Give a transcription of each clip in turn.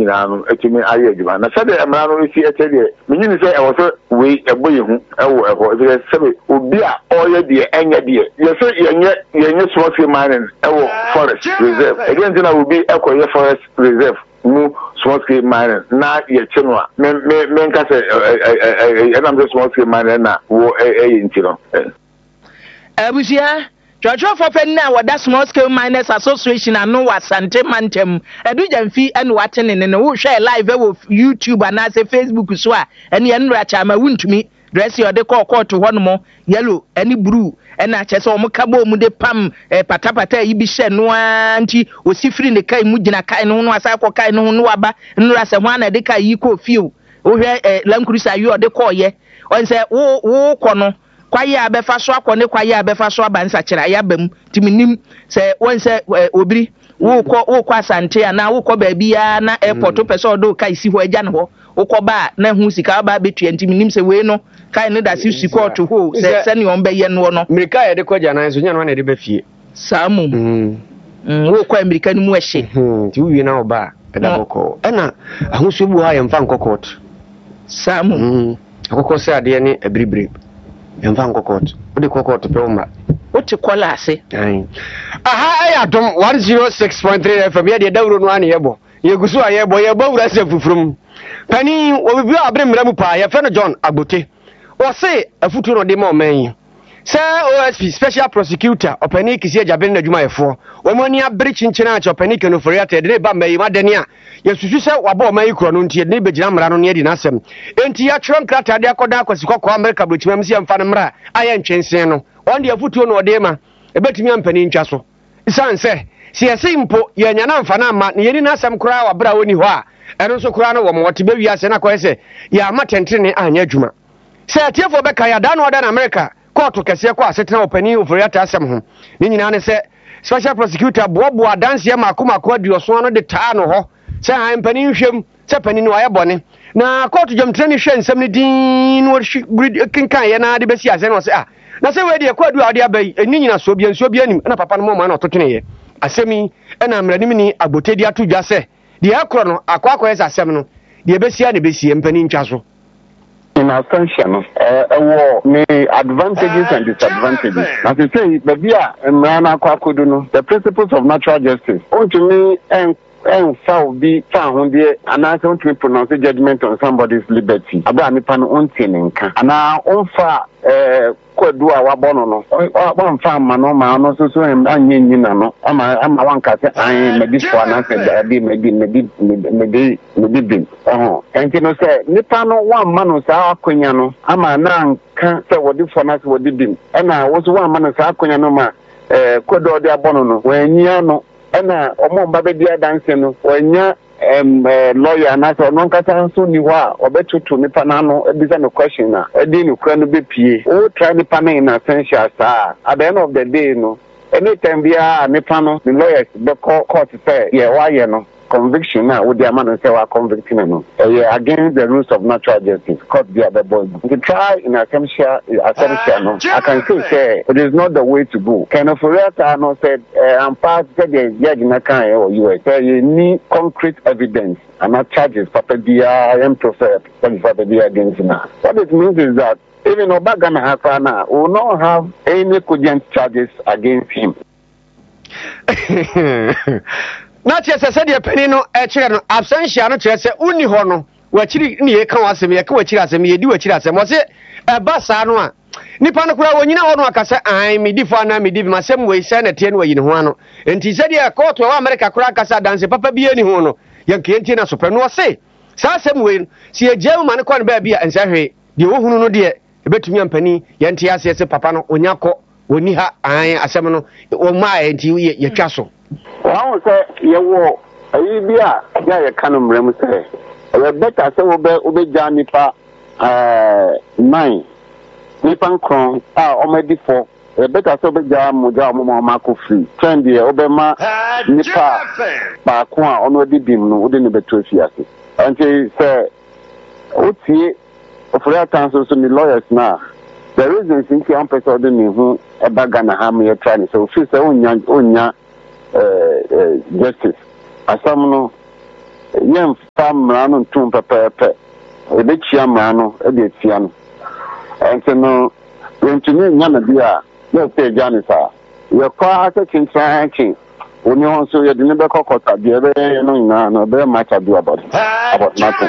nyinaa etumi ayɛ adwuma na sɛde mmara no esi ɛkyɛ deɛ menyini sɛ ɛwɔ sɛ wei ɛbɔ yɛ hu ɛwɔ ɛhɔ ɛsɛ sɛbe obi a ɔyɛ deɛ ɛnyɛ deɛ yɛsɛ yɛnyɛ small scale mining ɛwɔ forest reserve ɛdeɛ nti na obi ɛkɔyɛ forest reserve mu small scale mining na yɛkye no a menka sɛ ɛnam sɛ small scale mining na wɔ ɛyɛ nti no abusia Jojo for penna wada small scale miners association anu wasante mantem edu jamfi ene watene ne wo hwe live wo YouTube and as Facebook so a ene enra chama wuntumi dress your de court ho no yellow any blue ena chese o mukabo mu de pam patapata yi bi hye no anti osifiri ne kai mu gina kai no no asa ko kai no no aba nra se ho ana de kai yi ko fio wo hwe lankrusa yi o de ko ye on se wo kono kwaye abefa so akone kwaye abefa so abansa kira ya bam timinim se wonse obiri wo kɔ asante ana wo kɔ baabi ya na airport pese odo kai si ho agya ne ho wo kɔ ba na hu sika ba betua timinim se we no kai ne da si court ho se ne on be ye no no America ye de kɔ gya nan so nya no na de ba fie samu wo kɔ America ni mu ehye ti wi na oba da bɔkɔ ɛna ahosuo bu ha ye mfa nkɔkɔt samu akɔkɔ se ade ne abiribiri yɛmfa nkɔkɔt wode kɔkɔt pɛ woma wote kɔla ase aha ɛyɛ adom 106.3 FM yɛdeɛ dawuro no ane yɛbɔ yɛgu so a yɛbɔ wura sɛ fufurom pani wɔbibi a abere mmara mu paa yɛfɛ no John Agbote wɔse afutuo no de ma ɔman yi sɛ OSP special prosecutor ɔpani kisi agyabene na adwumayɛfoɔ wɔn ani abere kyenkyene a ɔpani kanofori atɛ de ne ba mmayi madani a yɛsusu sɛ wabɔ ɔman yi kuro no nti ne bɛgyina mmara no ne yɛdi n'asɛm enti yɛatwerɛ nkrataa de akɔda akwasi kɔkɔɔ Amerika brokyima mu si yɛmfa no mmara ayɛ ntwɛnsee no ɔn de afutuo no ɔde ma ɛbɛtumi ampani ntwa so ɛsiane sɛ sɛ yɛse mpo yɛanyana mfa no amma ne yɛdi n'asɛm koraa wabere a wɔni hɔ a ɛno nso koraa no wɔ ma wɔte bɛwi ase no akɔyɛ sɛ yɛama tɛntene anyɛ adwuma sɛ atiefoɔ bɛka yɛada no ɔda no Amerika kɔɔto kɛseɛ kɔ asetena ɔpani ofori ata asɛm ho ne nyinaa ne sɛ special prosecutor boaboa danseɛ maako aduɔso no de taa no hɔ sɛ mpani nhwɛm sɛ pani no ayɛ bɔne na kɔɔto dwamtena ne hwɛ nsɛm no din no kenkan yɛ na de bɛsi asɛ no sɛ na sɛ wei deɛ kɔ adu a wɔde aba yi ɛni nyina soɔ bia nsuo bia nim ɛna papa no mɔma na ɔtotweneyɛ asɛm yi ɛna mmaranim ni Agbote de ato dwa sɛ deɛ ɛkorɔ no akɔyɛ sɛ asɛm no deɛ bɛsia ne bɛsie mpani ntwa so in assumption me advantages and disadvantages. As you say, baby, the principles of natural justice. To me, and so be found there, and I don't pronounce a judgment on somebody's liberty. About me pan on tinning, and now on far could do our bono. One farm, no, so I'm yin, no. I'm one cat, I am this one, I said, maybe. Oh, and you know, say, Nipano, one man was our quiniano. I'm a nan can't say what this one has what did him. And I was one man as our quiniano, could do their bono, when you know. Ena omo babe dia danse no wanya lawyer and so non kata so ni wa obetutu nipa na no ebisa no question na edi ni kura no be pie o try nipa na in essential sa at the end of the day no anytime bia nipa no the lawyers be court say yeah why you know conviction now with the man say we convicting no against the rules of natural justice court the other boy to try in essential no I can still say it is not the way to go kind of Foriata no said and past said the judge na kan or US say you need concrete evidence and not charges papa dia and prefer papa dia against now what it means is that even Obagana Hafana will not have any cogent charges against him. Not just a said your penny no absentia no chese uni ho no wachiri ne ye kan wasem ye kan wachiri asem ye di wachiri asem wo se basa no a nipa no kura wonyina ho no akasa an me di fo na me di masem we se na tie no wayi ne ho ano enti said ye court wa America kura akasa dance papa bi ani ho no ye nkenti na sopre no se sa asem we si ye jeu man ko no ba bi ansa hwe de wo hunu no de ebetumi ampani ye ntia ase se papa no onyakọ oni ha an asem no o ma enti ye twa so. I say, you Arabia, ya canum rem say, a better say, Obe Janipa 9 Nipan Kron, Omedi 4, a better so be jam Mujamo Marco free. Trendy, Obema Nipa Bakwa, Onodi Bim, no, wouldn't be 2 years. And he say, Oti, of rare counsels to the lawyers now. The reason since you unpersuaded me who a bagana ham you're trying, so she say, Onya. Justice. Asamuno yɛn fa mmara no ntom pɛpɛɛpɛ ɛbɛkyia mmara no ɛde atia no ɛnti no yɛntumi nya no bi a yɛsɛ agya ne saa yɛkɔ asɛ kyenkyerɛ akye oni hɔ nso yɛde ne bɛkɔ kɔta deɛ ɛbɛyɛ no nyinaa no ɛbɛyɛ match ado about nothing.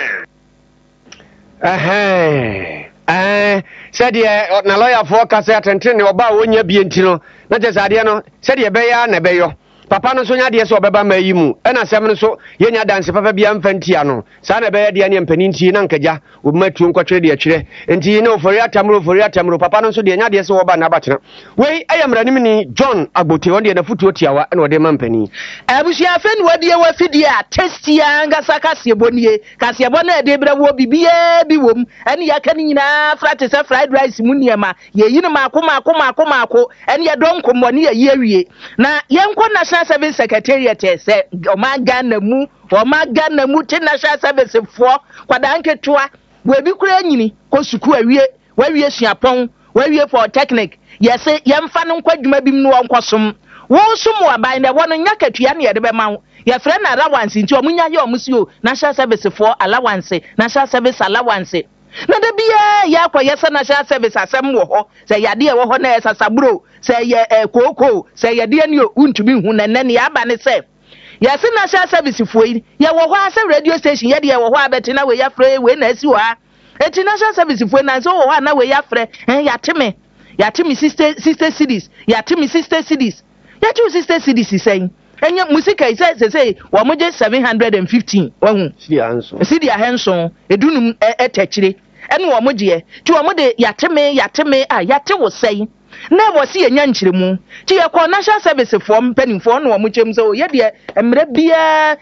Sɛdeɛ na lɔyafoɔ ka sɛ atɛntene ne ɔba a wɔnya bie nti no na kyɛ sɛ adeɛ no sɛdeɛ ɛbɛyɛ a na ɛbɛyɔ papa no nso nya adeɛ sɛ ɔbɛba ma yi mu ɛna asɛm no nso yɛnya danse papa bia mfa ntia no saa na ɛbɛyɛ deɛ ne mpani ntie na nkagya wɔbɛma tuo nkɔtwerɛ deɛ kyerɛ nti ne ofori atamro papa no nso deɛ nya adeɛ sɛ wɔba na abatena wei ɛyɛ mmaranim ni John Agbote ɔno deɛ nafotuo tiawa ɛna ɔde ma mpani abusua afɛ ne wadie wafidie a testia ngasa kaseɛbɔ nie kaseɛbɔ no ɛde brɛ wɔ bibiaa bi wɔ mu ɛne yɛaka no nyinaa fra te sɛ fried rice mu nneɛma yɛyi no maako ɛne yɛdɔ nkɔmmɔ ne yɛyi awie na yɛnkɔ national service secretariat sɛ ɔma Ghana mu te national service foɔ kwadaa nketewa webi kura nyini kɔ suku wawie suapɔn wawie polytechnic yɛse yɛmfa no nkɔ adwuma bi mu no wɔnkɔsom wɔsom waban dɛ wɔno nya katua ne yɛde bɛma wo yɛfrɛ no allowance nti ɔmunya yɛ ɔmo si o national service foɔ allowance national service allowance na da biya yɛakɔ yɛsɛ national service asɛm wɔ hɔ sɛ yadeɛ wɔ hɔ na yɛ sasaburo sɛ yɛ kooko sɛ yadeɛ ne untumi hu nɛnɛ ne yɛaba ne sɛ yɛse national service foɔ yi yɛwɔ hɔ asɛ radio station yɛde yɛwɔ hɔ abɛte na wei yɛafrɛ wei na asi wɔ ha eti national service foɔ na nso wɔ hɔ a na wei yɛafrɛ yɛate me sister cities yɛate me sister cities sɛn enye musika ise sese wo moje 715 wahu sidi ahenso edunum etachire ene wo moje ti wo mode yateme a yate wo sei na wo se yenya nkyiremu ti ye ko national service for mpanimfo no wo mochem so ye de emre bia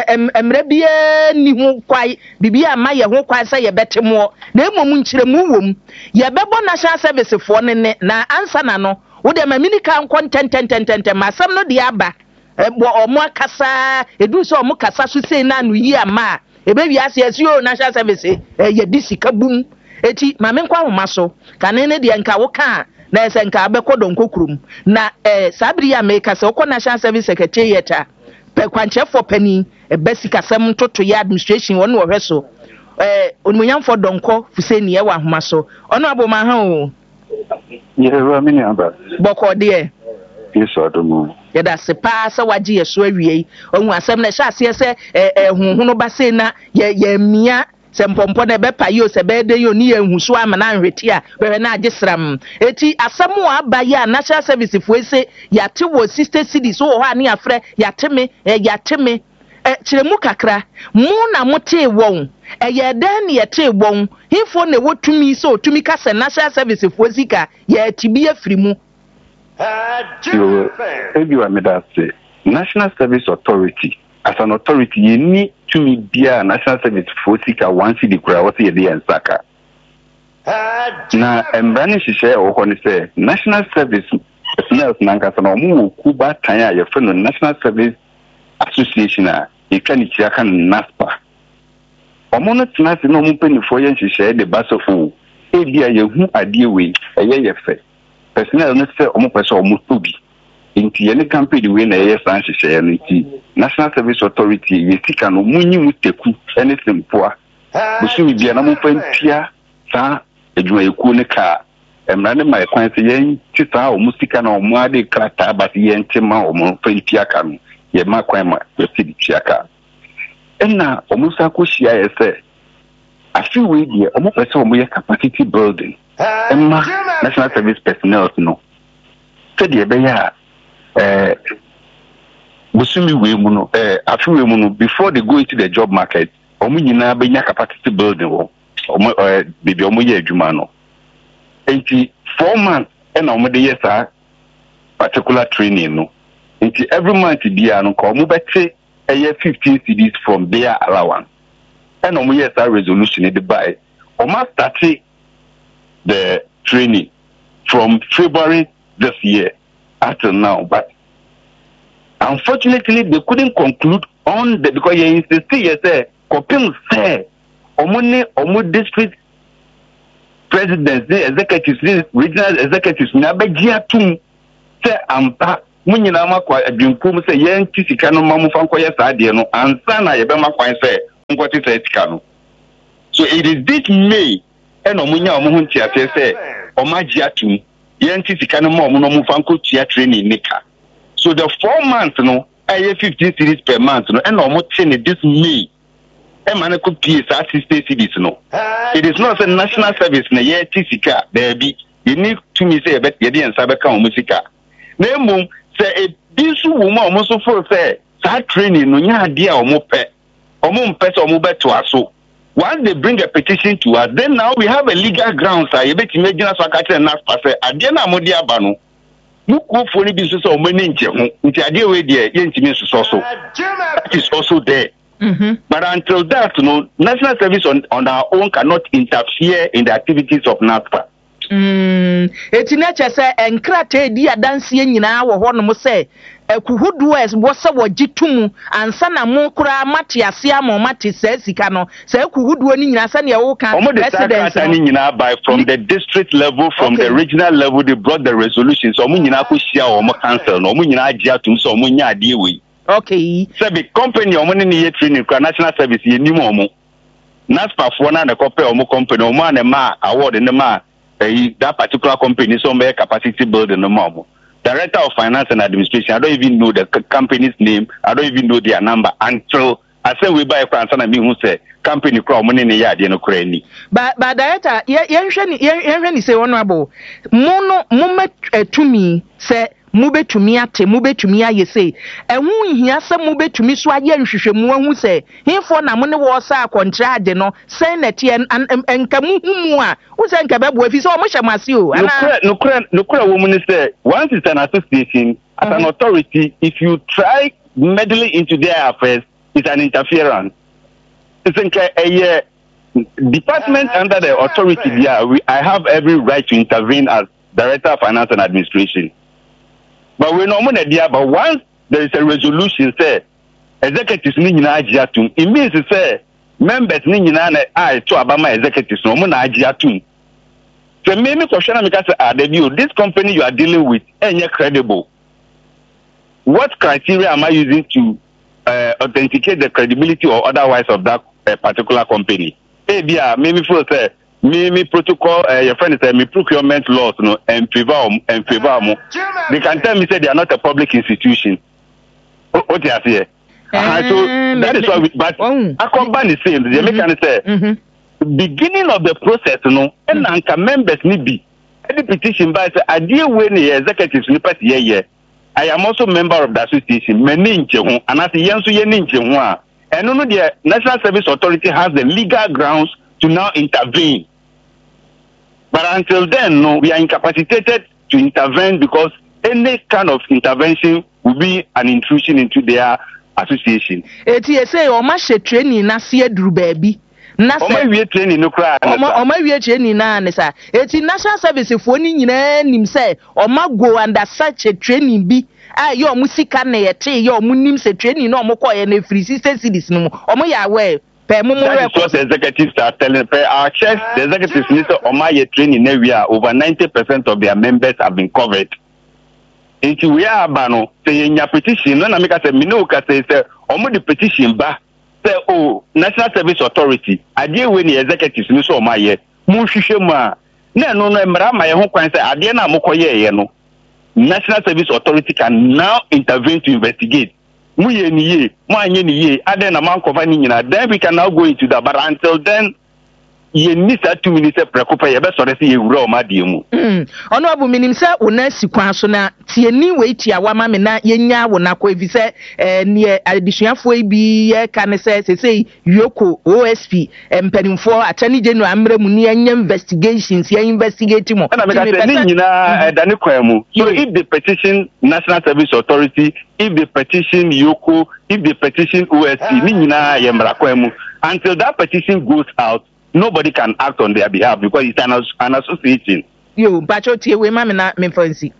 ni hu kwai bibia ma ye hu kwai se ye betemo na emom nkyiremu wom ye bebo national service for ne na ansa na no wo de ma minika nkon masam no de aba omo akasa edu so omo kasa so sei na no yi ama ebebi ase asio national service ye disika bum eti ma me nkwa homa so kanene de nka wo ka na ese nka abekọ donkokurum na sabri ya me kasa wo national service secretariat a pe kwanchefo pani besika sam toto ya administration won wo hweso onmunyamfo donko fuseni e wa homa so ono aboma ha o yewa mini aba boko de yeso adomu yɛda se paa sɛ wagye yɛ so awie ɔhu asɛm na ɛhyɛ aseɛ sɛ huhunu ba sei na yɛmia sɛ mpɔmpɔ na ɛbɛpa yi o sɛ bɛɛde yi o ne yɛhu so ama na anhwete a bɛhwɛ na agye sram eti asɛm a aba yi a national service foɔ se yɛate wɔ sister cities wɔ hɔ a ne yɛafrɛ yɛate me kyerɛ mu kakra mu na motee wɔn ɛyɛ dɛn ne yɛtee wɔn hifo na ɛwɔ tumi sɛ ɔtumi ka sɛ national service foɔ sika yɛati bi afiri mu National Service Authority as an authority you need to be a national service for sika once the crowd was the ansaka na embrani share or when say national service personnel nanka sana mu kuba tanya ya friend National Service Association a ikani chiaka NASPA omono tnase no mu penifo ye share the basofo ebia ye hu ade we eye ye fe personnel no say omo pese omo tobi inti ye ne campaign we na ye san hyehyɛ no nti National Service Authority ye sika no munyi muteku ene sempoa busumi bia na mo fantia sa adwuma yekuo ne ka emra ne mai kwan se ye ti sa omo sika na omo ade krata ba ye ntema omo fantia ka no ye ma kwan ma ye ti tiaka enna omo sa ko hia ye se afi we die omo pese omo ye capacity building emma National Service personnel no se die be ya busumi we mu no afi we mu no before they go into the job market omo nyina be nya capacity building wo omo bibi omo ye adwuma no enti 4 months and omo de yes particular training no enti every month bia no ko omo bete 15 cedis from their allowance and omo yes resolution de buy omo start the training from February this year until now, but unfortunately they couldn't conclude on the because you insist yes coping say omo district presidents executives regional executives na be gia tum say ampa munyina makwa adwinkum sɛ yɛn ti sika no ma mu fa nkɔyɛ saa deɛ no ansa na yɛbɛma kwan sɛ nkɔte sɛ sika no. So it is this May and omunya omu hunti ate sɛ ɔmagye atum yɛn ti sika no ma ɔmo no mu fa nkɔtua training nika. So the 4 months no ɛyɛ 15 cedis per month no ɛna ɔmo te ne this May ɛma ne kɔ pie saa 60 cedis no. It is not a national service na yɛ ti sika baabi yɛni tumi sɛ yɛde yɛn nsa bɛka ɔmo sika. Na mmom sɛ ebi so wo mu a ɔmo so foro sɛ saa training no nya adeɛ a ɔmo pɛ ɔmo mpɛ sɛ ɔmo bɛtoa so. Once they bring a petition to us, then now we have a legal grounds. I bet you imagine us a na passe. Adiana modia bano. Muku for ni so so many inche. Nti ade we there yentimi so so. That is also there. But until that, no, national service on our own cannot interfere in the activities of NASPA. Eti na kyese enkrate di adanse nyina wo ho no mo se ekuhudu es wo se wo gitumu ansa na mo kura mate ase am mate sa sika no se ekuhudu ni nyina sa ne wo kan president ni nyina by from the district level from the regional level they brought the resolutions so mo nyina ko hia wo mo council no mo nyina agi atum so mo nya ade we okay se be company o mo ne ye training kwa national service ye nim o mo NASPA fo na na kope o mo company o mo na ma award ne ma that particular company so make capacity building no more. Director of Finance and Administration, I don't even know the company's name, I don't even know their number until I say we buy a concern and me who say company crowd money in the yard no cranny. But director, yen say honorable mono to me say mube to me aye say ehun hia se mube to me so aye nhwehwemu ahu say hinfo na mo ne wo sa contract no say na tie enkamu humu a wo say nka bebo afi so o mo hyemase o no kura wo mu ni say once it's an association as an authority if you try meddling into their affairs it's an interference. It's a department under the authority there I have every right to intervene as Director of Finance and Administration. But we know but once there is a resolution say executives ni nyina agi atum it means say members ni nyina na I to abama executives no mo na agi atum. So me question am say this company you are dealing with enye credible. What criteria am I using to authenticate the credibility or otherwise of that particular company? Bia maybe for say me protocol your friend say me procurement laws no and favor mo they can tell me say they are not a public institution what they are here so that is why but accompany the same they make can say beginning of the process no and anka members ni bi any petition by say adie we ni executives ni party here I am also member of the association many nche ho and as yenso ye ni nche ho a eno no the National Service Authority has the legal grounds to now intervene. But until then, no, we are incapacitated to intervene because any kind of intervention will be an intrusion into their association. Eti say o ma she training na se aduru baabi. Na se o ma wie training no kra na. O ma wie training na ne sa. Eti national service fo ni nyina nim say o ma go under such a training bi. Yo mu sika na ye te yo mu nim se training na o mo koye na free 60 cedis no. O mo ya aware. That is what the executives are telling. Our checks, the executives need to Omaye training area. Over 90% of their members have been covered. Into we are bano. Say in your petition, no na make say minuka say omo the petition ba say National Service Authority. Ade we ni executives ni so Omaye. Mu hwehwe mu a na no emra ma ye ho kwan say ade na amokoye ye no. National Service Authority can now intervene to investigate. Then we can now go into that, but until then you need 2 minutes preoccupy you best sorry you raw madium honorable minim say una sikwan so na tie ni we tia wa ma me na yenya wo na ko evi say ne adisuafo bi ye ka ne say yoko OSP empanimfo attorney general amra mu ni anya investigations ye investigate mo na me ka say ni nyina dani kwan mu so if the petition National Service Authority, if the petition yoko, if the petition OSP ni nyina ye mra kwan mu until that petition goes out, nobody can act on their behalf because it's an association. Yo, Bacho Tie, we mamma me fancy.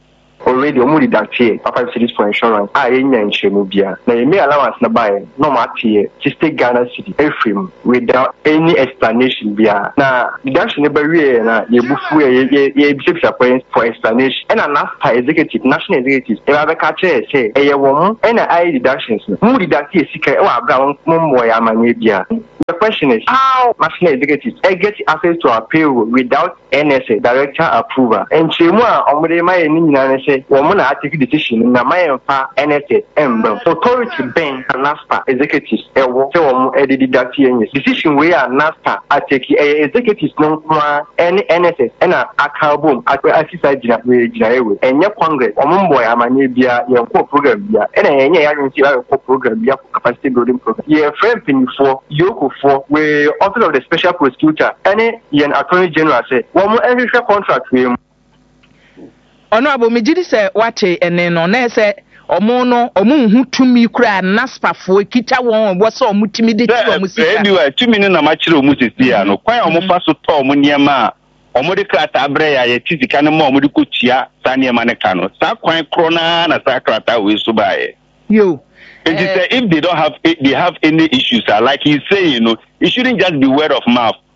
already almost deducted 5 cities for insurance. I ain't Chemubia. Now you may allowance na buy no matter just take Ghana City every without any explanation. Now deduction never really na you for explanation. And a NASPA executive, national executive, if I catch it, say a woman and I deductions. More deducted secret or brown moya manabia. The question is how national executives get access to our payroll without NSA director approval. And Chimwa Omrema and say, woman, I take decision in the Mayan NSA emblem. Authority bank and NASPA executives a work deducting decision where NASPA I take executives no any NSS and a carbon at the exercise and your Congress or Mumboy Amanibia, your program, and any agency program, your capacity building program. Your friend for Yoko for we office of the special prosecutor any attorney general say one more every contract with him. Honorable Mijidi say what and then on say omo hu tumi kura NASPA fo kita won wo so omo timi de ti omo sika anyway tumi no na ma kire omo sisia no kwan omo fa so to omo niema omo de krata abre ya ye ti sika no ma omo de kotua sa niema ne ka no sa kwan kro na sa krata we so bae yo. If they don't have any issues, like he's saying, it shouldn't just be word of mouth.